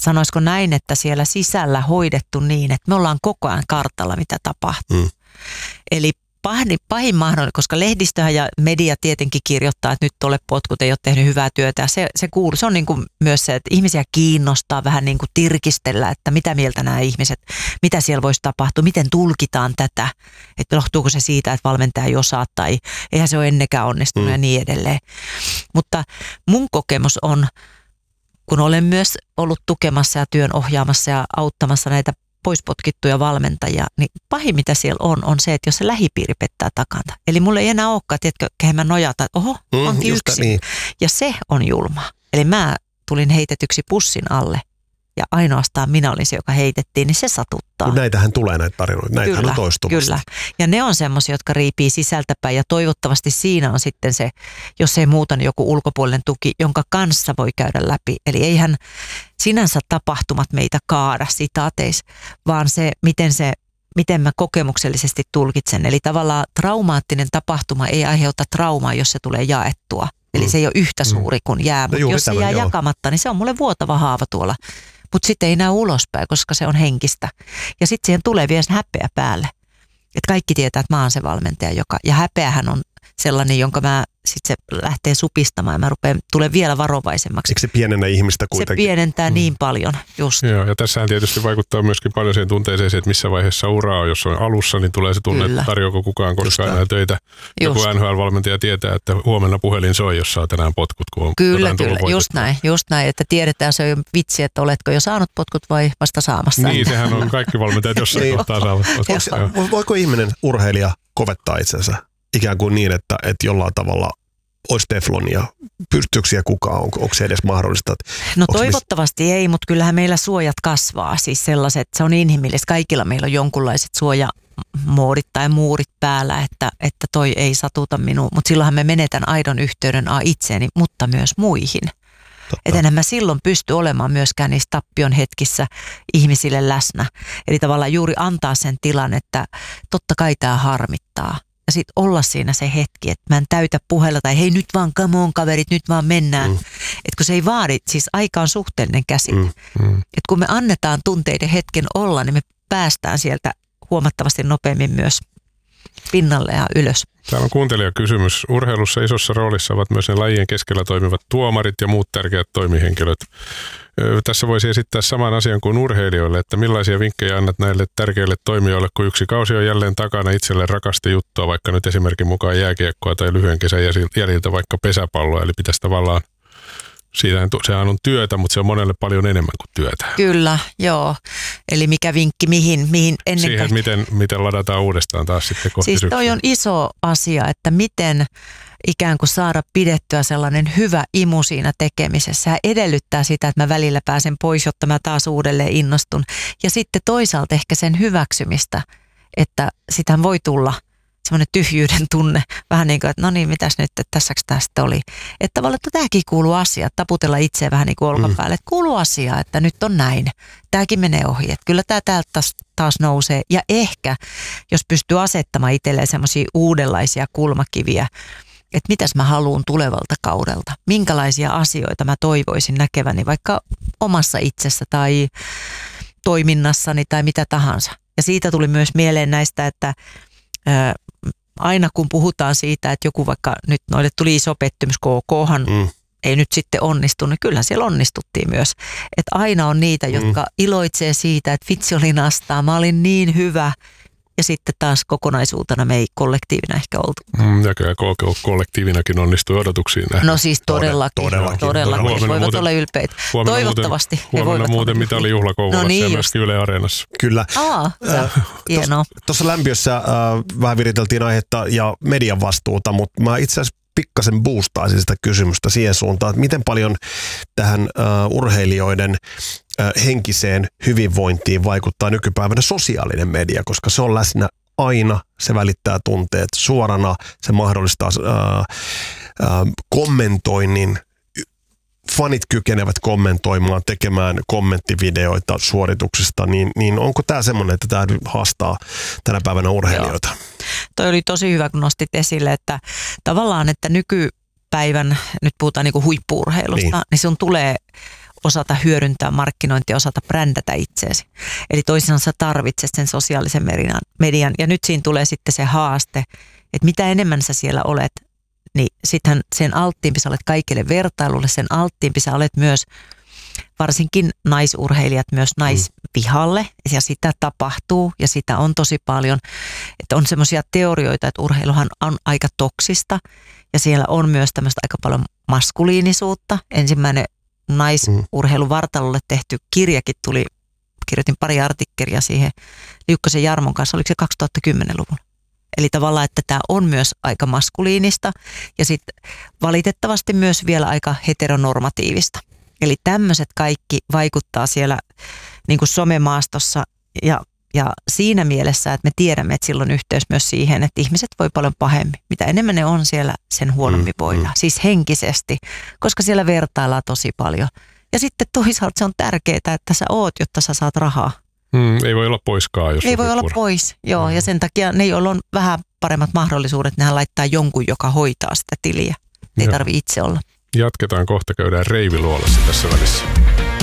sanoisiko näin, että siellä sisällä hoidettu niin, että me ollaan koko ajan kartalla, mitä tapahtuu. Eli pahin mahdollinen, koska lehdistöhän ja media tietenkin kirjoittaa, että nyt tuolle potkut ei ole tehnyt hyvää työtä. Ja se kuuluu, se on niin kuin myös se, että ihmisiä kiinnostaa vähän niin kuin tirkistellä, että mitä mieltä nämä ihmiset, mitä siellä voisi tapahtua, miten tulkitaan tätä, että johtuuko se siitä, että valmentaja ei osaa tai eihän se ole ennenkään onnistunut ja niin edelleen. Mutta mun kokemus on, kun olen myös ollut tukemassa ja työn ohjaamassa ja auttamassa näitä poispotkittuja valmentajia, niin pahin mitä siellä on se, että jos se lähipiiri pettää takanta. Eli mulla ei enää olekaan, tiedätkö, kehen mä nojata, että oho, onkin yksin. Niin. Ja se on julma. Eli mä tulin heitetyksi pussin alle ja ainoastaan minä olin se, joka heitettiin, niin se satuttaa. Näitähän tulee näitä tarinoita, näitähän on toistuvasti. Kyllä, ja ne on semmoisia, jotka riipii sisältäpäin ja toivottavasti siinä on sitten se, jos ei muuta, niin joku ulkopuolinen tuki, jonka kanssa voi käydä läpi. Eli eihän sinänsä tapahtumat meitä kaada sitaateis, vaan se, miten mä kokemuksellisesti tulkitsen. Eli tavallaan traumaattinen tapahtuma ei aiheuta traumaa, jos se tulee jaettua. Eli se ei ole yhtä suuri kuin jää, mutta jos se jää jakamatta, niin se on mulle vuotava haava tuolla. Mutta sitten ei näy ulospäin, koska se on henkistä. Ja sitten siihen tulee vielä häpeä päälle. Että kaikki tietää, että mä oon se valmentaja, ja häpeähän on sellainen, jonka mä sitten se lähtee supistamaan ja mä tulen vielä varovaisemmaksi. Eikö se pienennä ihmistä kuitenkin? Se pienentää niin paljon, just. Joo, ja tässähän tietysti vaikuttaa myöskin paljon siihen tunteeseen, että missä vaiheessa uraa on. Jos on alussa, niin tulee se tunne, että tarjoako kukaan koskaan enää töitä. Joku NHL-valmentaja tietää, että huomenna puhelin soi, jos saa tänään potkut, kun on kyllä, just näin, että tiedetään se on vitsi, että oletko jo saanut potkut vai vasta saamassa. Niin, sehän on kaikki valmentajat jossain kohtaa saavat potkut. Voiko ihminen, urheilija, kovettaa itsensä ikään kuin niin, että jollain tavalla olisi teflonia? Pystyykö siellä kukaan? Onko se edes mahdollista? No toivottavasti ei, mutta kyllähän meillä suojat kasvaa. Siis sellaiset, se on inhimillistä. Kaikilla meillä on jonkunlaiset suojamoodit tai muurit päällä, että toi ei satuta minua. Mutta silloinhan me menetän aidon yhteyden itseeni, mutta myös muihin. Että enhän mä silloin pysty olemaan myöskään niissä tappion hetkissä ihmisille läsnä. Eli tavallaan juuri antaa sen tilan, että totta kai tämä harmittaa. Ja sitten olla siinä se hetki, että mä en täytä puhella tai hei nyt vaan come on kaverit, nyt vaan mennään. Että kun se ei vaadi, siis aika on suhteellinen käsite. Että kun me annetaan tunteiden hetken olla, niin me päästään sieltä huomattavasti nopeammin myös pinnalle ja ylös. Täällä on kuuntelijakysymys. Urheilussa isossa roolissa ovat myös ne lajien keskellä toimivat tuomarit ja muut tärkeät toimihenkilöt. Tässä voisi esittää saman asian kuin urheilijoille, että millaisia vinkkejä annat näille tärkeille toimijoille, kun yksi kausi on jälleen takana itselle rakasta juttua, vaikka nyt esimerkin mukaan jääkiekkoa tai lyhyen kesän jäljiltä vaikka pesäpalloa, eli pitäisi tavallaan, sehän on työtä, mutta se on monelle paljon enemmän kuin työtä. Kyllä, joo. Eli mikä vinkki mihin ennen siihen, miten ladataan uudestaan taas sitten kohti siis toi on iso asia, että miten ikään kuin saada pidettyä sellainen hyvä imu siinä tekemisessä. Ja edellyttää sitä, että mä välillä pääsen pois, jotta mä taas uudelleen innostun. Ja sitten toisaalta ehkä sen hyväksymistä, että sitähän voi tulla semmoinen tyhjyyden tunne. Vähän niin kuin, että no niin, mitäs nyt, että tässäks tästä oli. Että tavallaan, että tämäkin kuuluu asiaan, taputella itseä vähän niin kuin olkapäälle. Että kuuluu asiaa, että nyt on näin. Tämäkin menee ohi. Että kyllä tämä täältä taas nousee. Ja ehkä, jos pystyy asettamaan itselleen semmoisia uudenlaisia kulmakiviä, että mitäs mä haluan tulevalta kaudelta. Minkälaisia asioita mä toivoisin näkeväni vaikka omassa itsessä tai toiminnassani tai mitä tahansa. Ja siitä tuli myös mieleen näistä, että aina kun puhutaan siitä, että joku vaikka nyt noille tuli iso pettymys, KKhan ei nyt sitten onnistunut, niin kyllähän siellä onnistuttiin myös. Että aina on niitä, jotka iloitsee siitä, että vitsi oli nastaa, mä olin niin hyvä. Ja sitten taas kokonaisuutena me ei kollektiivina ehkä oltu. Ja kyllä kollektiivinakin onnistui odotuksiin nähdä. No siis todellakin. Voivat olla ylpeitä. Toivottavasti. Huomenna muuten mitä oli juhlakouvolassa ja myöskin Yle Areenassa. Kyllä. Hienoa. Tuossa lämpiössä vähän viriteltiin aihetta ja median vastuuta, mutta mä itse asiassa pikkasen boostaisin sitä kysymystä siihen suuntaan, että miten paljon tähän urheilijoiden henkiseen hyvinvointiin vaikuttaa nykypäivänä sosiaalinen media, koska se on läsnä aina, se välittää tunteet suorana, se mahdollistaa kommentoinnin, fanit kykenevät kommentoimaan, tekemään kommenttivideoita suorituksista, niin onko tämä semmoinen, että tämä haastaa tänä päivänä urheilijoita? Joo. Toi oli tosi hyvä, kun nostit esille, että tavallaan, että nykypäivän, nyt puhutaan niin kuin huippu-urheilusta, niin sun tulee osata hyödyntää markkinointia, osata brändätä itseesi. Eli toisinaan sä tarvitset sen sosiaalisen median. Ja nyt siinä tulee sitten se haaste, että mitä enemmän sä siellä olet, niin sittenhän sen alttiimpi sä olet kaikille vertailulle, sen alttiimpi sä olet myös varsinkin naisurheilijat myös naisvihalle, ja sitä tapahtuu ja sitä on tosi paljon. Että on semmoisia teorioita, että urheiluhan on aika toksista ja siellä on myös tämmöistä aika paljon maskuliinisuutta. Ensimmäinen naisurheiluvartalolle tehty kirjakin tuli, kirjoitin pari artikkelia siihen Liukkosen Jarmon kanssa, oliko se 2010-luvulla. Eli tavallaan, että tämä on myös aika maskuliinista ja sitten valitettavasti myös vielä aika heteronormatiivista. Eli tämmöiset kaikki vaikuttaa siellä niin kuin somemaastossa ja siinä mielessä, että me tiedämme, että silloin yhteys myös siihen, että ihmiset voi paljon pahemmin. Mitä enemmän ne on siellä, sen huonommin voidaan. Siis henkisesti, koska siellä vertaillaan tosi paljon. Ja sitten toisaalta se on tärkeää, että sä oot, jotta sä saat rahaa. Ei voi olla poiskaan, jos ei voi olla pois, joo. Ja sen takia ne, joilla on vähän paremmat mahdollisuudet, nehän laittaa jonkun, joka hoitaa sitä tiliä. Ei tarvitse itse olla. Jatketaan kohta, käydään Reiviluolassa tässä välissä.